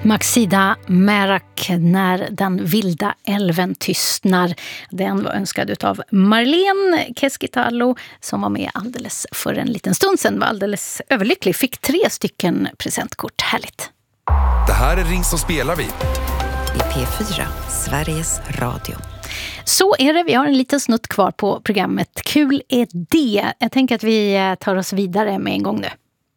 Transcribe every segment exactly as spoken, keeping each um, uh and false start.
Maxida Merak, När den vilda älven tystnar. Den var önskad av Marlene Keskitalo som var med alldeles för en liten stund sedan. Var alldeles överlycklig. Fick tre stycken presentkort. Härligt. Det här är Ring som spelar vi. I P fyra, Sveriges Radio. Så är det, vi har en liten snutt kvar på programmet. Kul är det. Jag tänker att vi tar oss vidare med en gång nu.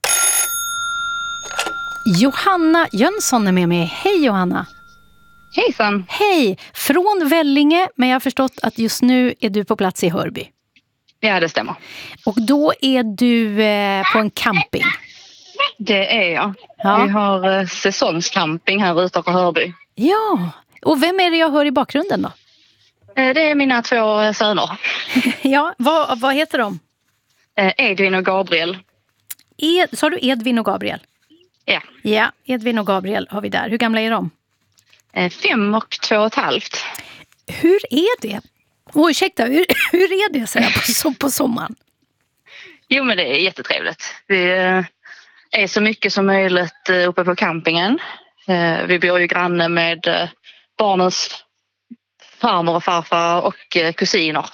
Johanna Jönsson är med mig. Hej Johanna. Hejsan. Hej, från Vellinge, men jag har förstått att just nu är du på plats i Hörby. Ja, det stämmer. Och då är du eh, på en camping. Det är jag. Ja. Vi har eh, säsongscamping här utanför Hörby. Ja, och vem är det jag hör i bakgrunden då? Eh, det är mina två eh, söner. Ja, vad, vad heter de? Eh, Edvin och Gabriel. Ed, sa du Edvin och Gabriel? Ja. Ja, Edvin och Gabriel har vi där. Hur gamla är de? Eh, fem och två och ett halvt. Hur är det? Åh, ursäkta, hur, hur är det så här på, så, på sommaren? Jo, men det är jättetrevligt. Vi eh, är så mycket som möjligt eh, uppe på campingen. Eh, vi bor ju granne med eh, barnens farmor och farfar och eh, kusiner.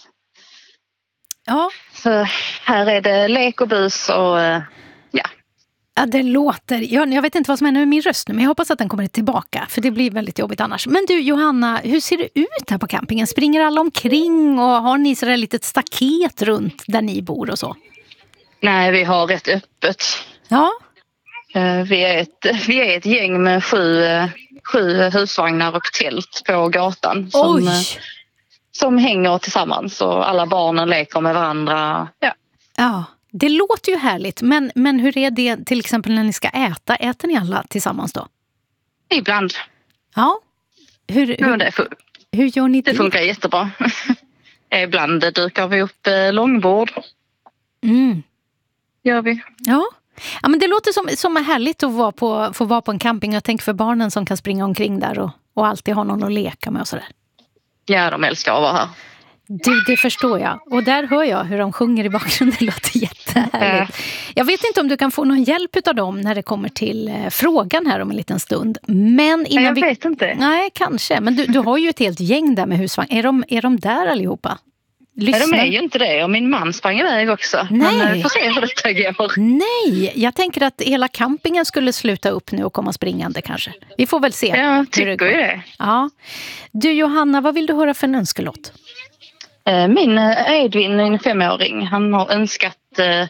Ja. Så här är det lek och bus och eh, ja. Ja, det låter... Jag, jag vet inte vad som händer med min röst nu, men jag hoppas att den kommer tillbaka, för det blir väldigt jobbigt annars. Men du, Johanna, hur ser det ut här på campingen? Springer alla omkring och har ni så där litet staket runt där ni bor och så? Nej, vi har rätt öppet. Ja. Eh, vi, är ett, vi är ett gäng med sju, eh, sju husvagnar och tält på gatan som, Oj! eh, som hänger tillsammans och alla barnen leker med varandra. Ja. Ja. Det låter ju härligt, men, men hur är det till exempel när ni ska äta? Äter ni alla tillsammans då? Ibland. Ja. Hur, hur, Ja, det, fun- hur gör ni det? det funkar jättebra. Ibland dukar vi upp eh, långbord. Mm. Gör vi. Ja. Ja, men det låter som, som är härligt att vara på, få vara på en camping. Jag tänker för barnen som kan springa omkring där och, och alltid ha någon att leka med och sådär. Ja, de älskar att vara här. Du, det förstår jag. Och där hör jag hur de sjunger i bakgrunden. Det låter jättehärligt. Jag vet inte om du kan få någon hjälp av dem när det kommer till eh, frågan här om en liten stund. Men innan jag vi... vet inte. Nej, kanske. Men du, du har ju ett helt gäng där med husvagn. Är de, är de där allihopa? Lyssna. Nej, de är ju inte det. Och min man sprang iväg också. Nej. Men vi får se hur detta går. Nej, jag tänker att hela campingen skulle sluta upp nu och komma springande kanske. Vi får väl se. Ja, hur tycker det går. ju det. Ja. Du Johanna, vad vill du höra för en önskelåt? Min Edvin, en femåring, han har önskat eh,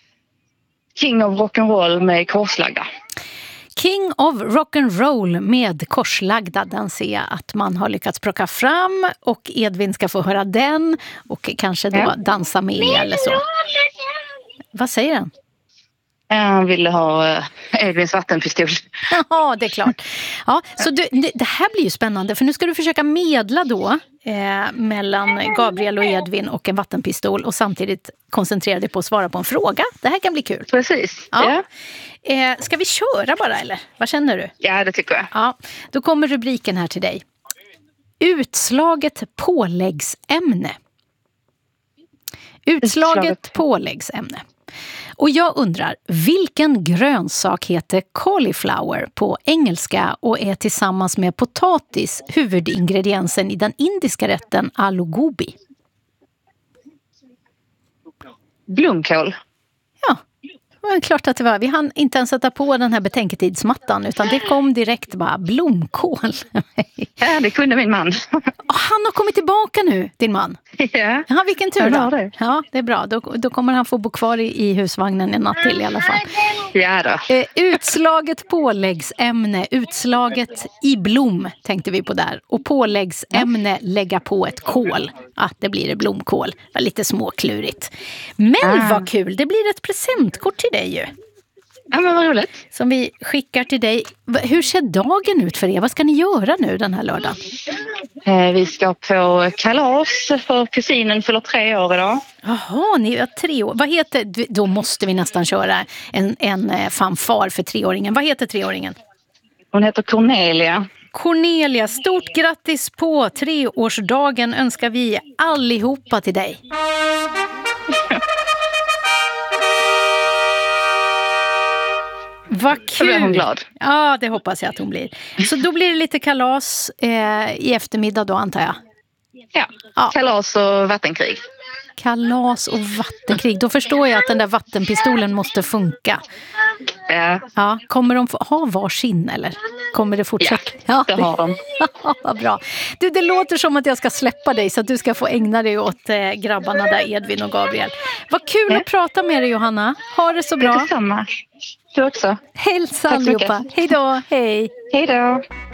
King of Rock'n'Roll med korslagda. King of Rock'n'Roll med korslagda, den ser jag att man har lyckats plocka fram och Edvin ska få höra den och kanske då Ja. dansa med eller så. Vad säger han? Han ville ha eh, Edvins vattenpistol. Ja, det är klart. Ja, så du, det här blir ju spännande för nu ska du försöka medla då eh, mellan Gabriel och Edvin och en vattenpistol och samtidigt koncentrera dig på att svara på en fråga. Det här kan bli kul. Precis. Ja. Ja. Eh, ska vi köra bara eller? Vad känner du? Ja, det tycker jag. Ja, då kommer rubriken här till dig. Utslaget påläggsämne. Utslaget Utslaget. påläggsämne. Och jag undrar, vilken grönsak heter cauliflower på engelska och är tillsammans med potatis huvudingrediensen i den indiska rätten aloo gobi? Blomkål. Ja, det var klart att det var. Vi hann inte ens sätta på den här betänketidsmattan utan det kom direkt bara blomkål. Ja, det kunde min man. Han har kommit tillbaka nu, din man. Ja. Ja, vilken tur Han då. har det. Ja, det är bra. Då, då kommer han få bo kvar i, i husvagnen en natt till i alla fall. Ja då. Eh, utslaget påläggsämne, utslaget i blom tänkte vi på där. Och påläggsämne, lägga på ett kål. Ja, det blir det blomkål. Det var lite småklurigt. Men Ah. vad kul, det blir ett presentkort till dig ju. Ja, men vad roligt. Som vi skickar till dig. Va- Hur ser dagen ut för er? Vad ska ni göra nu den här lördagen? Eh, vi ska på kalas för kusinen fyller tre år idag. Jaha, ni har tre år. Vad heter, då måste vi nästan köra en, en eh, fanfar för treåringen. Vad heter treåringen? Hon heter Cornelia. Cornelia, stort grattis på treårsdagen önskar vi allihopa till dig. Vad kul! Så blir hon glad. Ja, det hoppas jag att hon blir. Så då blir det lite kalas eh, i eftermiddag då, antar jag. Ja, Ja. kalas och vattenkrig. Kalas och vattenkrig. Då förstår jag att den där vattenpistolen måste funka. Ja, Ja, kommer de få ha varsin eller kommer det fortsätta? ja det har de. Vad bra. Du, det låter som att jag ska släppa dig så att du ska få ägna dig åt eh, grabbarna där, Edvin och Gabriel. Vad kul Ja. att prata med dig, Johanna. Ha det så bra. Det är detsamma. Du också. Hälsa Tack så mycket. allihopa. Hej då, hej. Hej då.